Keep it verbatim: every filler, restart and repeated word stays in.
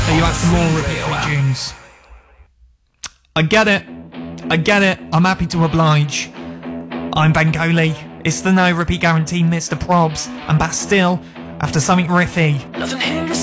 Are you after more repeat tunes? I get it. I get it. I'm happy to oblige. I'm Bangoli. It's the no repeat guarantee, Mister Probs and Bastille. After something riffy. Nothing here to